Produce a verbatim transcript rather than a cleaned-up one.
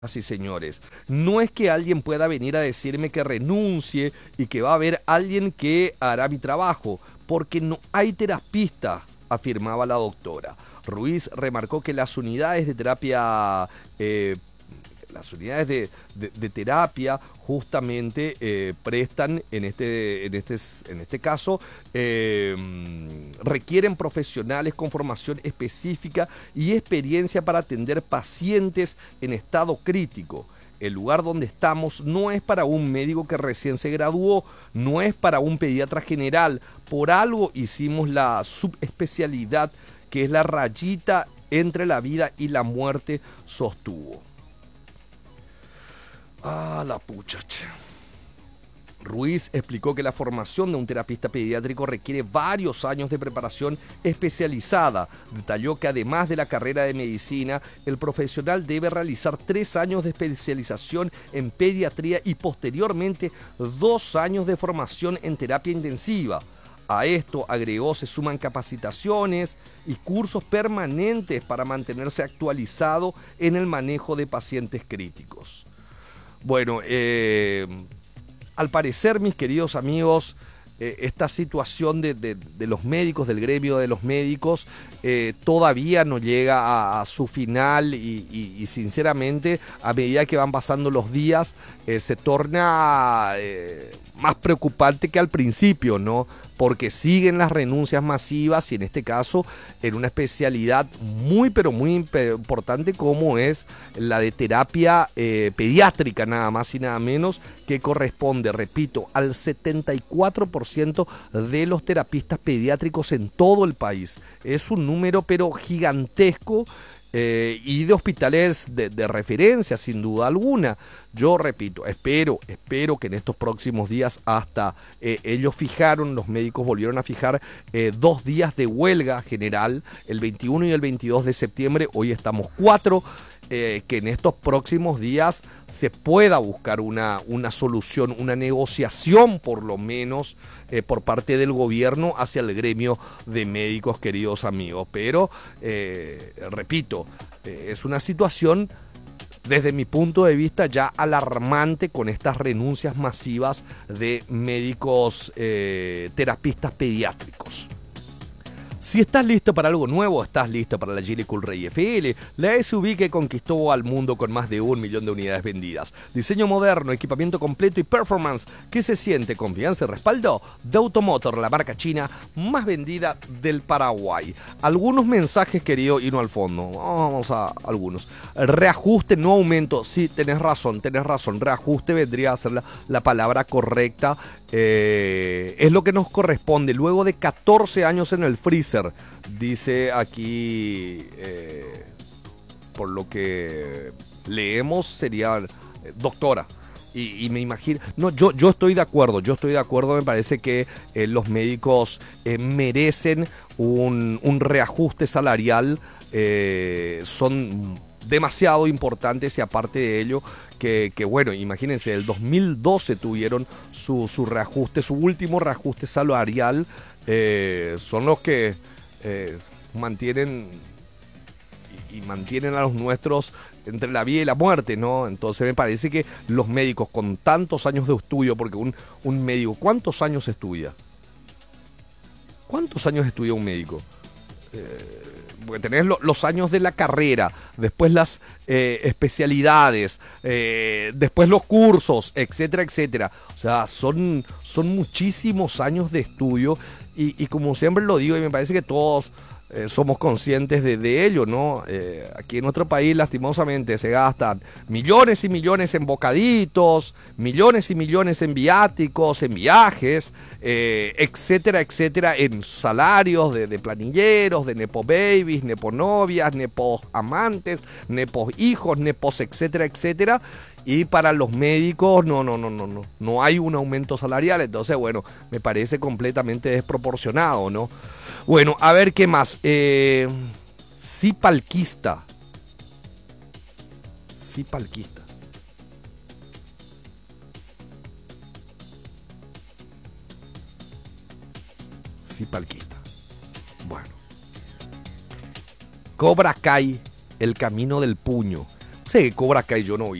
y señores, no es que alguien pueda venir a decirme que renuncie y que va a haber alguien que hará mi trabajo, porque no hay terapista, afirmaba la doctora. Ruiz remarcó que las unidades de terapia, eh, las unidades de, de, de terapia justamente eh, prestan, en este, en este, en este caso, eh, requieren profesionales con formación específica y experiencia para atender pacientes en estado crítico. El lugar donde estamos no es para un médico que recién se graduó, no es para un pediatra general. Por algo hicimos la subespecialidad, que es la rayita entre la vida y la muerte, sostuvo. Ah, la pucha. Ruiz explicó que la formación de un terapista pediátrico requiere varios años de preparación especializada. Detalló que además de la carrera de medicina, el profesional debe realizar tres años de especialización en pediatría y posteriormente dos años de formación en terapia intensiva. A esto, agregó, se suman capacitaciones y cursos permanentes para mantenerse actualizado en el manejo de pacientes críticos. Bueno, eh, al parecer, mis queridos amigos, eh, esta situación de, de, de los médicos, del gremio de los médicos, eh, todavía no llega a, a su final y, y, y sinceramente, a medida que van pasando los días, eh, se torna eh, más preocupante que al principio, ¿no? Porque siguen las renuncias masivas y en este caso en una especialidad muy pero muy importante como es la de terapia eh, pediátrica, nada más y nada menos, que corresponde, repito, al setenta y cuatro por ciento de los terapistas pediátricos en todo el país. Es un número pero gigantesco. Eh, y de hospitales de, de referencia, sin duda alguna. Yo repito, espero, espero que en estos próximos días, hasta eh, ellos fijaron, los médicos volvieron a fijar eh, dos días de huelga general, el veintiuno y el veintidós de septiembre, hoy estamos cuatro, eh, que en estos próximos días se pueda buscar una, una solución, una negociación por lo menos eh, por parte del gobierno hacia el gremio de médicos, queridos amigos. Pero, eh, repito, eh, es una situación desde mi punto de vista ya alarmante con estas renuncias masivas de médicos eh, terapistas pediátricos. Si estás listo para algo nuevo, estás listo para la Geely Coolray F L, la S U V que conquistó al mundo con más de un millón de unidades vendidas. Diseño moderno, equipamiento completo y performance que se siente, confianza y respaldo de Automotor, la marca china más vendida del Paraguay. Algunos mensajes, querido Hino al fondo. Vamos a algunos. Reajuste, no aumento. Sí, tenés razón, tenés razón. Reajuste vendría a ser la, la palabra correcta. Eh, es lo que nos corresponde. Luego de catorce años en el freezer, dice aquí, eh, por lo que leemos, sería eh, doctora. Y, y me imagino, no, yo, yo estoy de acuerdo, yo estoy de acuerdo, me parece que eh, los médicos eh, merecen un, un reajuste salarial, eh, son demasiado importantes y aparte de ello, que, que bueno, imagínense, el dos mil doce tuvieron su, su reajuste, su último reajuste salarial, eh, son los que eh, mantienen y, y mantienen a los nuestros entre la vida y la muerte, ¿no? Entonces me parece que los médicos con tantos años de estudio, porque un, un médico, ¿cuántos años estudia? ¿Cuántos años estudia un médico? Eh, porque tenés lo, los años de la carrera, después las eh, especialidades, eh, después los cursos, etcétera, etcétera. O sea, son, son muchísimos años de estudio y, y como siempre lo digo, y me parece que todos eh, somos conscientes de, de ello, ¿no? Eh, aquí en nuestro país, lastimosamente, se gastan millones y millones en bocaditos, millones y millones en viáticos, en viajes, eh, etcétera, etcétera, en salarios de, de planilleros, de nepo babies, nepo novias, nepos amantes, nepos hijos, nepos, etcétera, etcétera. Y para los médicos no, no, no, no, no, no hay un aumento salarial, entonces bueno, me parece completamente desproporcionado, ¿no? Bueno, a ver qué más. Eh, Cipalquista. Cipalquista. Cipalquista. Bueno. Cobra Kai, el camino del puño. Sí, Cobra Kai yo no vi.